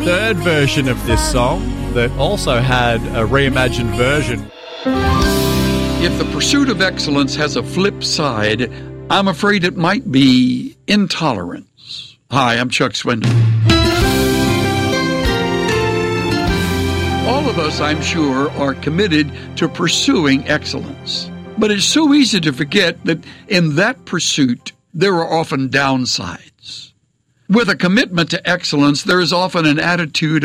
third version of this song that also had a reimagined version. If the pursuit of excellence has a flip side, I'm afraid it might be intolerance. Hi, I'm Chuck Swindoll. All of us, I'm sure, are committed to pursuing excellence. But it's so easy to forget that in that pursuit, there are often downsides. With a commitment to excellence, there is often an attitude